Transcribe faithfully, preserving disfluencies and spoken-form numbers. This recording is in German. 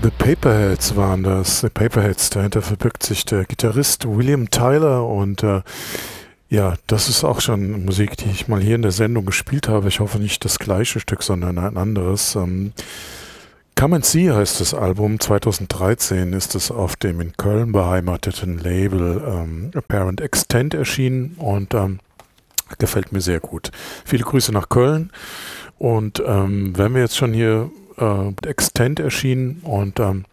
The Paperheads waren das. The Paperheads, dahinter verbirgt sich der Gitarrist William Tyler und äh, ja, das ist auch schon Musik, die ich mal hier in der Sendung gespielt habe. Ich hoffe nicht das gleiche Stück, sondern ein anderes. Ähm, Come and See heißt das Album. zweitausenddreizehn ist es auf dem in Köln beheimateten Label ähm, Apparent Extent erschienen und ähm, gefällt mir sehr gut. Viele Grüße nach Köln und ähm, wenn wir jetzt schon hier äh, Extent erschienen und ähm,